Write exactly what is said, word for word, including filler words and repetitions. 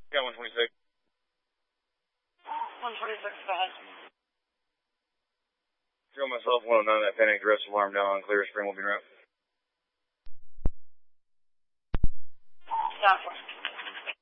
Got one twenty-six. one twenty-six, go ahead. Show myself one oh nine, that panic arrest alarm down on Clear Spring will be route. Down for